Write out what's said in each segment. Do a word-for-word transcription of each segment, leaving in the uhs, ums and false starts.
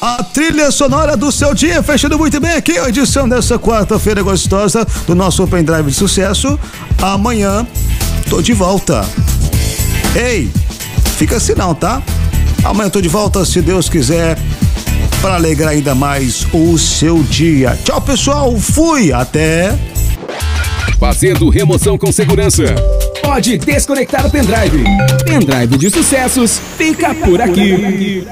A trilha sonora do seu dia, fechando muito bem aqui a edição dessa quarta-feira gostosa do nosso Open Drive de sucesso. Amanhã tô de volta. Ei, fica assim não, tá? Amanhã tô de volta, se Deus quiser, para alegrar ainda mais o seu dia. Tchau, pessoal, fui, até... Fazendo remoção com segurança. Pode desconectar o pendrive. Pendrive de sucessos fica por aqui.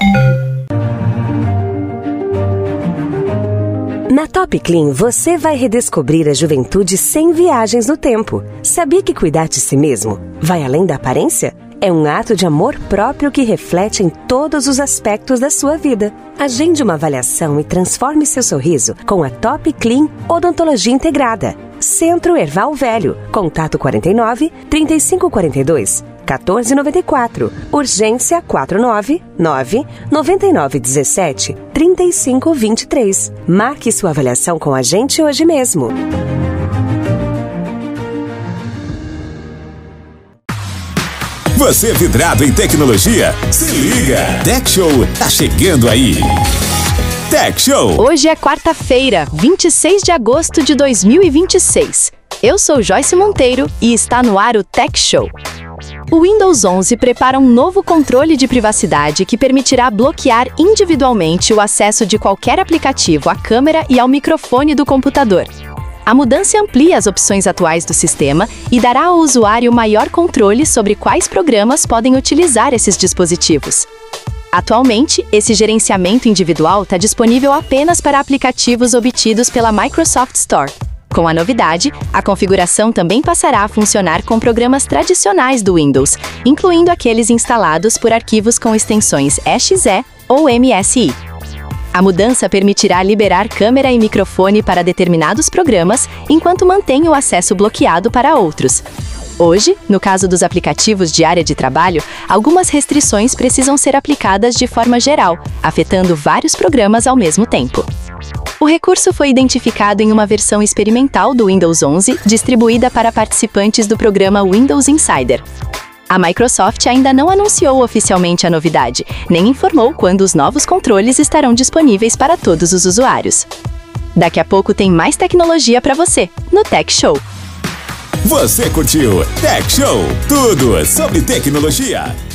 Na Top Clean, você vai redescobrir a juventude sem viagens no tempo. Sabia que cuidar de si mesmo vai além da aparência? É um ato de amor próprio que reflete em todos os aspectos da sua vida. Agende uma avaliação e transforme seu sorriso com a Top Clean Odontologia Integrada. Centro Erval Velho. Contato quarenta e nove, trinta e cinco quarenta e dois, quatorze noventa e quatro. Urgência quatro nove nove, nove nove um sete, três cinco dois três. Marque sua avaliação com a gente hoje mesmo. Você vidrado em tecnologia? Se liga! Tech Show tá chegando aí! Tech Show! Hoje é quarta-feira, vinte e seis de agosto de dois mil e vinte e seis. Eu sou Joyce Monteiro e está no ar o Tech Show. O Windows onze prepara um novo controle de privacidade que permitirá bloquear individualmente o acesso de qualquer aplicativo à câmera e ao microfone do computador. A mudança amplia as opções atuais do sistema e dará ao usuário maior controle sobre quais programas podem utilizar esses dispositivos. Atualmente, esse gerenciamento individual está disponível apenas para aplicativos obtidos pela Microsoft Store. Com a novidade, a configuração também passará a funcionar com programas tradicionais do Windows, incluindo aqueles instalados por arquivos com extensões E X E ou M S I. A mudança permitirá liberar câmera e microfone para determinados programas, enquanto mantém o acesso bloqueado para outros. Hoje, no caso dos aplicativos de área de trabalho, algumas restrições precisam ser aplicadas de forma geral, afetando vários programas ao mesmo tempo. O recurso foi identificado em uma versão experimental do Windows onze, distribuída para participantes do programa Windows Insider. A Microsoft ainda não anunciou oficialmente a novidade, nem informou quando os novos controles estarão disponíveis para todos os usuários. Daqui a pouco tem mais tecnologia para você, no Tech Show. Você curtiu Tech Show? Tudo sobre tecnologia.